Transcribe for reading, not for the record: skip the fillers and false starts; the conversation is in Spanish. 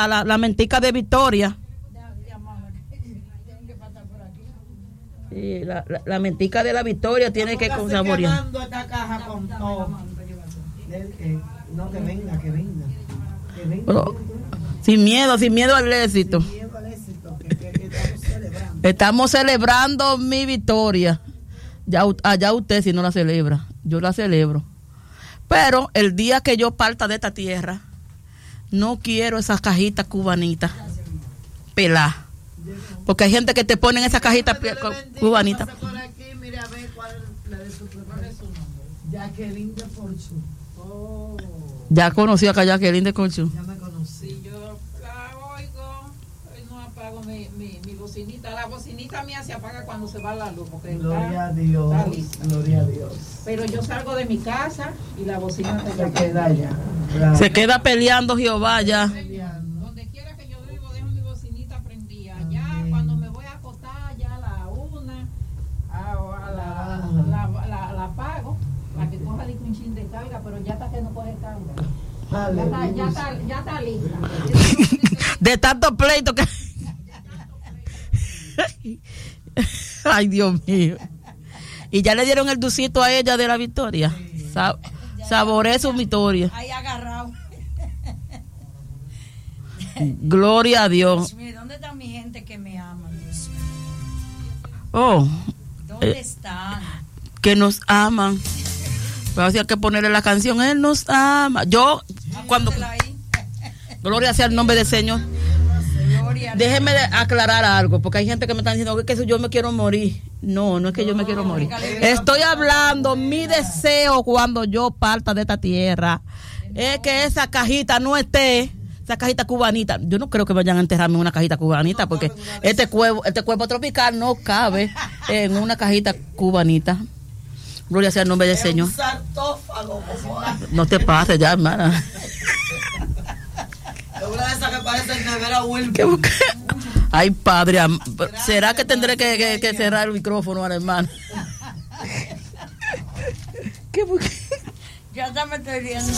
la mentica de Victoria. Sí, la mentica de la Victoria tiene que saborear. Esta caja con todo. No, que venga. Pero, sin miedo al éxito. Estamos celebrando mi victoria. Allá usted si no la celebra, yo la celebro. Pero el día que yo parta de esta tierra, no quiero esas cajitas cubanitas peladas. Porque hay gente que te ponen esas cajitas cubanitas. Jacqueline de Porchu. Oh. Ya conocí acá a Jacqueline de Porchu. Ya me conocí. Si yo la oigo, no apago mi bocinita. La bocinita mía se apaga cuando se va la luz. Porque Gloria a Dios. Gloria a Dios. Pero yo salgo de mi casa y la bocina se queda allá. Bravo. Se queda peleando Jehová ya. Donde quiera que yo vivo, dejo mi bocinita prendida. Ya cuando me voy a acostar, ya la apago. La que coja de un chin de carga, pero ya está que no coge carga. Ya está lista. De tanto pleito que... Ay, Dios mío. Y ya le dieron el dulcito a ella de la victoria. Saboree su victoria. Ahí agarrado. Gloria a Dios. Dios mío, ¿dónde está mi gente que me ama, Dios mío? Oh. ¿Dónde están? Que nos aman. Pero así hay que ponerle la canción. Él nos ama. Yo, cuando... Gloria sea el nombre del Señor. Déjeme aclarar algo, porque hay gente que me está diciendo que yo me quiero morir. No es que yo me quiero morir. Estoy hablando, mi deseo cuando yo parta de esta tierra es que esa cajita no esté, esa cajita cubanita. Yo no creo que vayan a enterrarme en una cajita cubanita, porque este cuerpo tropical no cabe en una cajita cubanita. Gloria sea el nombre del Señor. No te pases ya, hermana. Ay, padre, ¿será que tendré que cerrar el micrófono a la hermana? Ya me estoy riendo.